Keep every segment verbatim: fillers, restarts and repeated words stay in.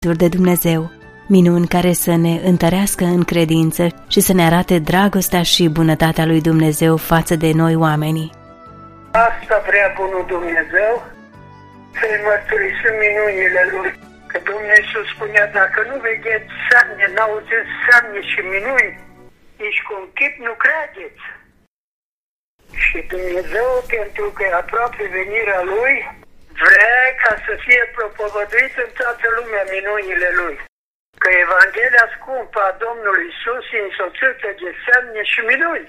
de Dumnezeu, minuni care să ne întărească în credință și să ne arate dragostea și bunătatea lui Dumnezeu față de noi oamenii. Asta vrea bunul Dumnezeu, să-i mărturisim minunile Lui. Că Domnul Iisus spunea, dacă nu vedeți semne, n-auziți semne și minuni, nici cu un chip nu credeți. Și Dumnezeu, pentru că e aproape venirea Lui, vrea ca să fie propovăduit în toată lumea minunile Lui. Că Evanghelia scumpă a Domnului Iisus e însoțită de semne și minuni.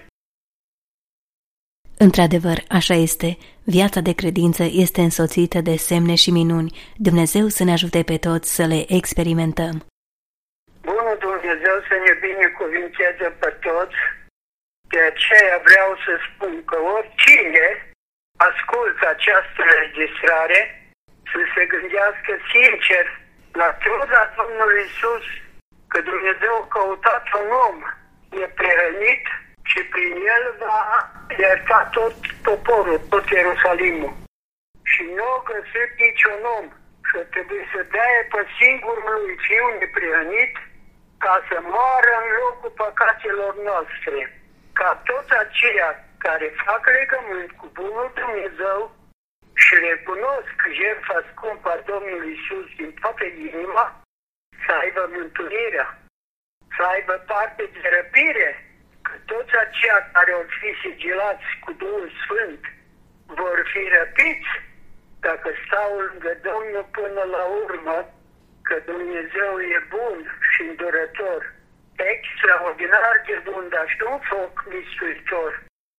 Într-adevăr, așa este. Viața de credință este însoțită de semne și minuni. Dumnezeu să ne ajute pe toți să le experimentăm. Bunul Dumnezeu să ne binecuvinteze pe toți. De aceea vreau să spun că oricine ascultă această înregistrare să se gândească sincer la truda Domnului Iisus, că Dumnezeu a căutat un om neprihănit și prin el va ierta tot poporul, tot Ierusalimul. Și nu a găsit niciun om și trebuie să dea pe singurul lui Fiu neprihănit ca să moară în locul păcatelor noastre. Ca toți aceia care fac legământ cu bunul Dumnezeu și recunosc jertfa scumpă a Domnului Iisus din toată inima, să aibă mântuirea, să aibă parte de răbire, că toți aceia care vor fi sigilați cu Duhul Sfânt vor fi răpiți dacă stau lângă Domnul până la urmă, că Dumnezeu e bun și îndurător, extraordinar de bun, dar și un foc mistuitor.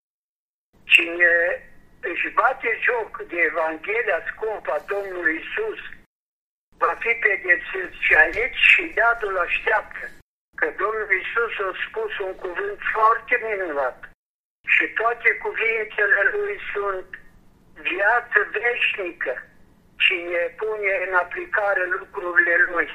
Cine își bate joc de Evanghelia scumpă a Domnului Iisus va fi pedepsit și aici și iadul așteaptă. Că Domnul Iisus a spus un cuvânt foarte minunat și toate cuvintele Lui sunt viață veșnică, cine pune în aplicare lucrurile Lui.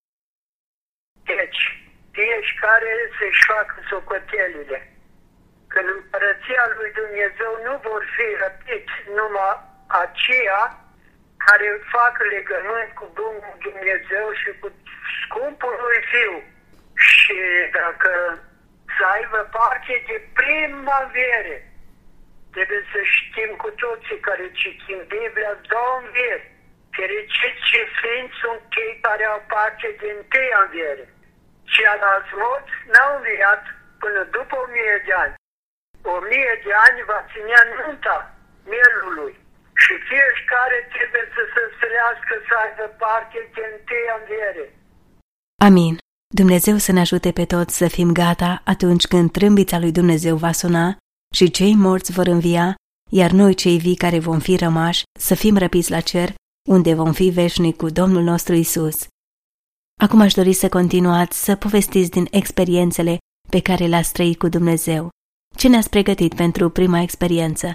Deci, fiecare să-și facă socotelile, că în Împărăția Lui Dumnezeu nu vor fi răpiți numai aceia care fac legământ cu Bunul Dumnezeu și cu scumpul Lui Fiu. Și dacă să aibă parte de prima înviere, trebuie să știm cu toții care citim Biblia, două învieri. Fericiți și sfinți sunt cei care au parte de întâia înviere. Ceilalți morți n-au înviat până după o mie de ani. O mie de ani va ținea nunta mielului și fiecare trebuie să se străiască să aibă parte de întâia înviere. Amin. Dumnezeu să ne ajute pe toți să fim gata atunci când trâmbița lui Dumnezeu va suna și cei morți vor învia, iar noi cei vii care vom fi rămași să fim răpiți la cer, unde vom fi veșnic cu Domnul nostru Isus. Acum aș dori să continuați să povestiți din experiențele pe care le-ați trăit cu Dumnezeu. Ce ne-ați pregătit pentru prima experiență?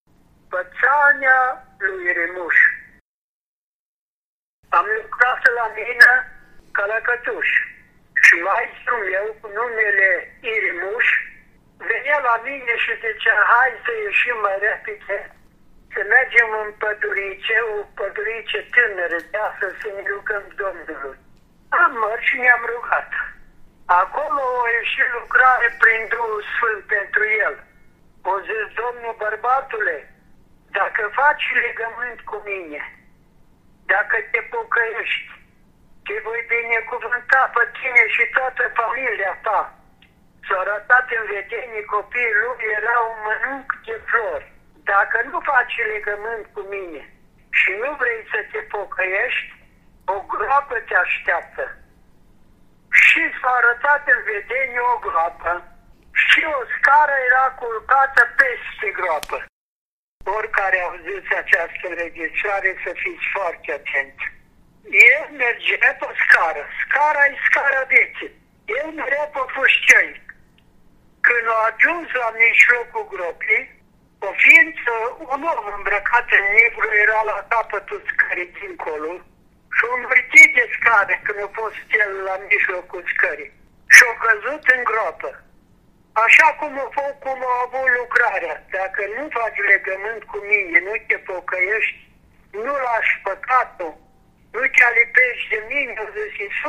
Pățania lui Remuș. Am lucrat la mine ca la cătuș. Și maestrul meu, cu numele Irimuș, venea la mine și zicea, hai să ieșim mai repede, să mergem în pădurice, o pădurice tânără, de asta să ne rugăm Domnului. Am mers și ne-am rugat. Acolo a ieșit lucrare prin Duhul Sfânt pentru el. O zis, Domnul, bărbatule, dacă faci legământ cu mine, dacă te pocăiești, te voi binecuvânta pe tine și toată familia ta. S-a arătat în vedenie copiii lui, era un mănânc de flori. Dacă nu faci legământ cu mine și nu vrei să te pocăiești, o groapă te așteaptă. Și s-a arătat în vedenie o groapă și o scară era culcată peste groapă. Oricare auziți această înregistrare, să fiți foarte atenți. El mergea pe scară, scara e scara vieții. El merea pe fâșcei. Când a ajuns la mijlocul gropii, o ființă, un om îmbrăcat în negru era la capătul scării dincolo și a învârtit de scară când a fost el la mijlocul scării și a căzut în groapă. Așa cum a fost, cum a avut lucrarea, dacă nu faci legământ cu mine, nu te pocăiești, nu lași păcatul, nu te alipești de mine, a zis Iisus.